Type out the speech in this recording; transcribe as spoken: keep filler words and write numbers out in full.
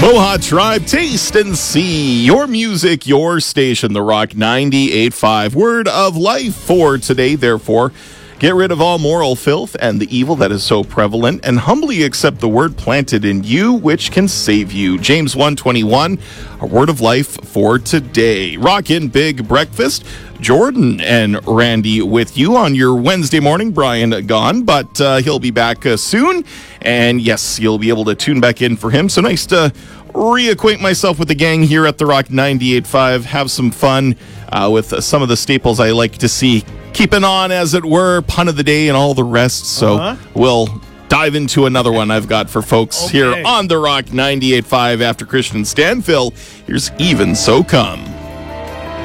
Aloha Tribe, taste and see. Your music, your station, The Rock ninety-eight point five. Word of life for today, therefore. Get rid of all moral filth and the evil that is so prevalent, and humbly accept the word planted in you, which can save you. James one twenty-one, a word of life for today. Rockin' Big Breakfast. Jordan and Randy with you on your Wednesday morning. Brian gone, but uh, he'll be back uh, soon. And yes, you'll be able to tune back in for him. So nice to reacquaint myself with the gang here at The Rock ninety-eight point five. Have some fun uh, with uh, some of the staples I like to see. Keeping on, as it were, pun of the day and all the rest. So uh-huh. we'll dive into another one I've got for folks okay. here on The Rock ninety-eight point five after Christian Stanfill. Here's Even So Come.